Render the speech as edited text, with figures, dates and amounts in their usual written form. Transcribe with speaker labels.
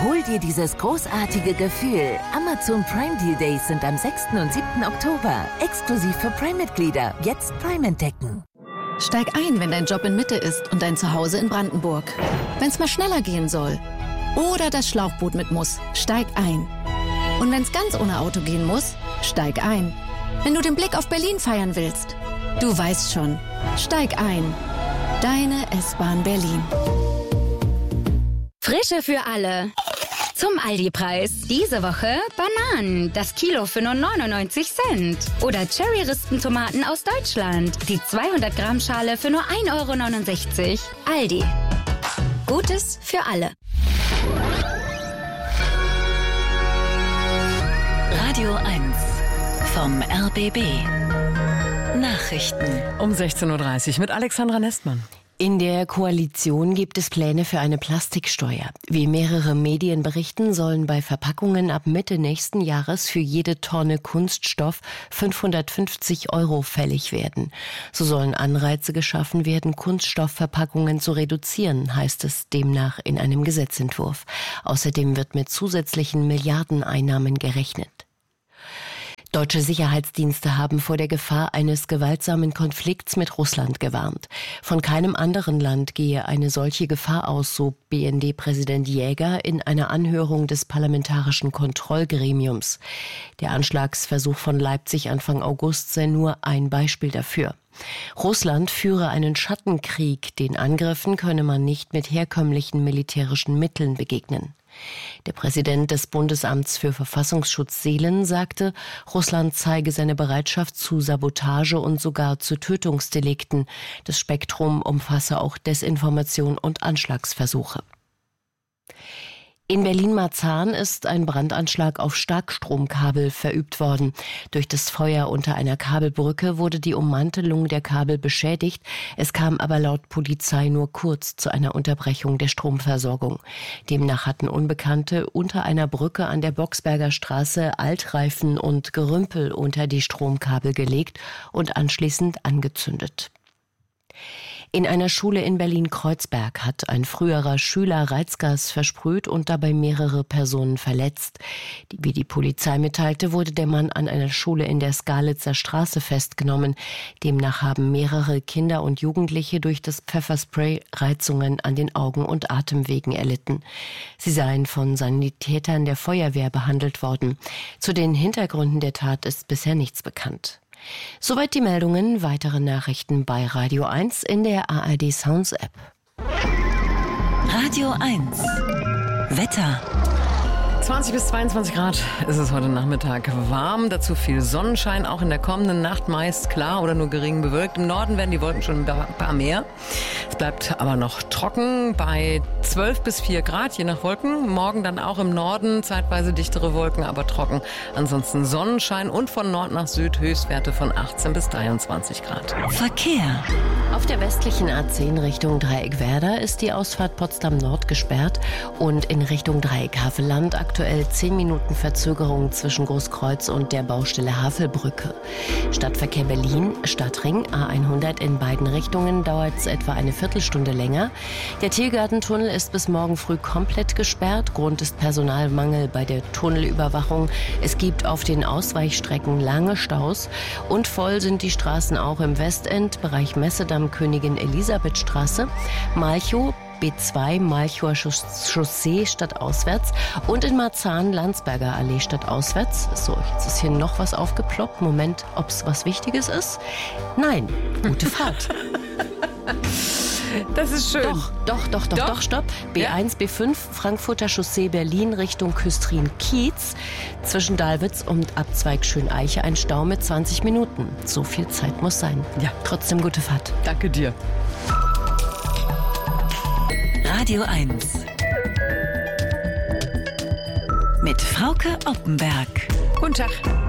Speaker 1: Hol dir dieses großartige Gefühl. Amazon Prime Deal Days sind am 6. und 7. Oktober. Exklusiv für Prime-Mitglieder. Jetzt Prime entdecken.
Speaker 2: Steig ein, wenn dein Job in Mitte ist und dein Zuhause in Brandenburg. Wenn es mal schneller gehen soll. Oder das Schlauchboot mit muss. Steig ein. Und wenn es ganz ohne Auto gehen muss, steig ein. Wenn du den Blick auf Berlin feiern willst. Du weißt schon. Steig ein. Deine S-Bahn Berlin.
Speaker 3: Frische für alle. Zum Aldi-Preis. Diese Woche Bananen. Das Kilo für nur 99 Cent. Oder Cherry-Rispentomaten aus Deutschland. Die 200 Gramm Schale für nur 1,69 €. Aldi. Gutes für alle.
Speaker 4: Radio 1 vom RBB. Nachrichten.
Speaker 5: Um 16.30 Uhr mit Alexandra Nestmann.
Speaker 6: In der Koalition gibt es Pläne für eine Plastiksteuer. Wie mehrere Medien berichten, sollen bei Verpackungen ab Mitte nächsten Jahres für jede Tonne Kunststoff 550 € fällig werden. So sollen Anreize geschaffen werden, Kunststoffverpackungen zu reduzieren, heißt es demnach in einem Gesetzentwurf. Außerdem wird mit zusätzlichen Milliardeneinnahmen gerechnet. Deutsche Sicherheitsdienste haben vor der Gefahr eines gewaltsamen Konflikts mit Russland gewarnt. Von keinem anderen Land gehe eine solche Gefahr aus, so BND-Präsident Jäger in einer Anhörung des Parlamentarischen Kontrollgremiums. Der Anschlagsversuch von Leipzig Anfang August sei nur ein Beispiel dafür. Russland führe einen Schattenkrieg, den Angriffen könne man nicht mit herkömmlichen militärischen Mitteln begegnen. Der Präsident des Bundesamts für Verfassungsschutz Seelen sagte, Russland zeige seine Bereitschaft zu Sabotage und sogar zu Tötungsdelikten. Das Spektrum umfasse auch Desinformation und Anschlagsversuche. In Berlin-Marzahn ist ein Brandanschlag auf Starkstromkabel verübt worden. Durch das Feuer unter einer Kabelbrücke wurde die Ummantelung der Kabel beschädigt. Es kam aber laut Polizei nur kurz zu einer Unterbrechung der Stromversorgung. Demnach hatten Unbekannte unter einer Brücke an der Boxberger Straße Altreifen und Gerümpel unter die Stromkabel gelegt und anschließend angezündet. In einer Schule in Berlin-Kreuzberg hat ein früherer Schüler Reizgas versprüht und dabei mehrere Personen verletzt. Wie die Polizei mitteilte, wurde der Mann an einer Schule in der Skalitzer Straße festgenommen. Demnach haben mehrere Kinder und Jugendliche durch das Pfefferspray Reizungen an den Augen- und Atemwegen erlitten. Sie seien von Sanitätern der Feuerwehr behandelt worden. Zu den Hintergründen der Tat ist bisher nichts bekannt. Soweit die Meldungen. Weitere Nachrichten bei Radio 1 in der ARD Sounds App.
Speaker 4: Radio 1. Wetter.
Speaker 5: 20 bis 22 Grad ist es heute Nachmittag warm, dazu viel Sonnenschein, auch in der kommenden Nacht meist klar oder nur gering bewölkt. Im Norden werden die Wolken schon ein paar mehr. Es bleibt aber noch trocken bei 12 bis 4 Grad, je nach Wolken. Morgen dann auch im Norden zeitweise dichtere Wolken, aber trocken. Ansonsten Sonnenschein und von Nord nach Süd Höchstwerte von 18 bis 23 Grad.
Speaker 4: Verkehr.
Speaker 6: Auf der westlichen A10 Richtung Dreieck-Werder ist die Ausfahrt Potsdam Nord gesperrt und in Richtung Dreieck-Havelland aktuell 10 Minuten Verzögerung zwischen Großkreuz und der Baustelle Havelbrücke. Stadtverkehr Berlin, Stadtring, A100 in beiden Richtungen dauert es etwa eine Viertelstunde länger. Der Tiergartentunnel ist bis morgen früh komplett gesperrt. Grund ist Personalmangel bei der Tunnelüberwachung. Es gibt auf den Ausweichstrecken lange Staus und voll sind die Straßen auch im Westend, Bereich Messedamm, Königin Elisabeth Straße, Malchow, B2 Malchower Chaussee stadtauswärts und in Marzahn Landsberger Allee stadtauswärts. So, jetzt ist hier noch was aufgeploppt. Moment, ob es was Wichtiges ist? Nein, gute Fahrt.
Speaker 5: Das ist schön.
Speaker 6: Doch, stopp. B1, B5, Frankfurter Chaussee Berlin Richtung Küstrin-Kiez. Zwischen Dahlwitz und Abzweig Schöneiche ein Stau mit 20 Minuten. So viel Zeit muss sein.
Speaker 5: Ja.
Speaker 6: Trotzdem gute Fahrt.
Speaker 5: Danke dir.
Speaker 4: Radio 1. Mit Frauke Oppenberg.
Speaker 5: Guten Tag.